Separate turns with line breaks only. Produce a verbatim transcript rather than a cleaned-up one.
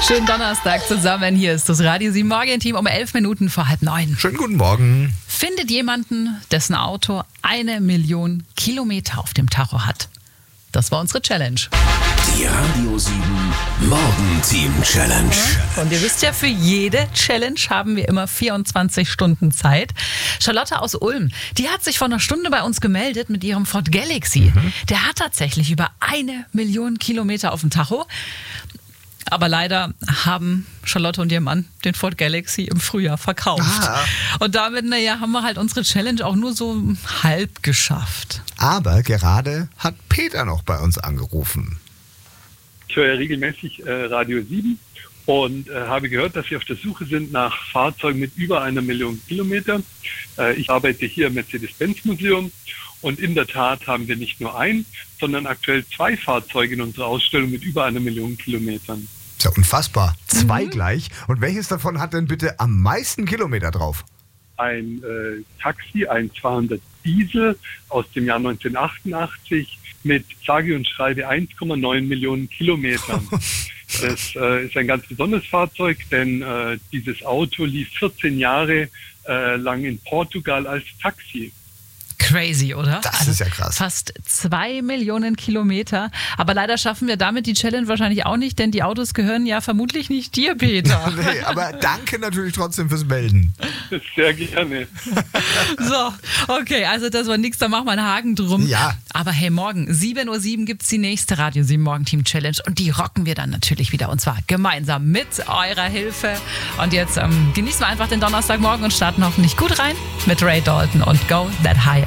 Schönen Donnerstag zusammen. Hier ist das Radio sieben Morgen-Team um elf Minuten vor halb neun.
Schönen guten Morgen.
Findet jemanden, dessen Auto eine Million Kilometer auf dem Tacho hat. Das war unsere Challenge.
Die Radio sieben Morgen-Team Challenge.
Und ihr wisst ja, für jede Challenge haben wir immer vierundzwanzig Stunden Zeit. Charlotte aus Ulm, die hat sich vor einer Stunde bei uns gemeldet mit ihrem Ford Galaxy. Mhm. Der hat tatsächlich über eine Million Kilometer auf dem Tacho. Aber leider haben Charlotte und ihr Mann den Ford Galaxy im Frühjahr verkauft. Ah. Und damit, naja, haben wir halt unsere Challenge auch nur so halb geschafft.
Aber gerade hat Peter noch bei uns angerufen.
Ich höre ja regelmäßig äh, Radio sieben und äh, habe gehört, dass Sie auf der Suche sind nach Fahrzeugen mit über einer Million Kilometer. Äh, ich arbeite hier im Mercedes-Benz-Museum und in der Tat haben wir nicht nur ein, sondern aktuell zwei Fahrzeuge in unserer Ausstellung mit über einer Million Kilometern.
Ist ja unfassbar. Zwei
mhm.
gleich. Und welches davon hat denn bitte am meisten Kilometer drauf?
Ein äh, Taxi, ein zweihundert Diesel aus dem Jahr neunzehnhundertachtundachtzig mit sage und schreibe eins Komma neun Millionen Kilometern. Das äh, ist ein ganz besonderes Fahrzeug, denn äh, dieses Auto lief vierzehn Jahre äh, lang in Portugal als Taxi.
Crazy, oder?
Das
also
ist ja krass.
Fast zwei Millionen Kilometer. Aber leider schaffen wir damit die Challenge wahrscheinlich auch nicht, denn die Autos gehören ja vermutlich nicht dir, Peter.
Nee, aber danke natürlich trotzdem fürs Melden.
Sehr gerne.
So, okay, also das war nichts, da machen wir einen Haken drum.
Ja.
Aber hey, morgen, sieben Uhr sieben gibt es die nächste Radio sieben Morgen-Team Challenge und die rocken wir dann natürlich wieder und zwar gemeinsam mit eurer Hilfe. Und jetzt ähm, genießen wir einfach den Donnerstagmorgen und starten hoffentlich gut rein mit Ray Dalton und Go That High.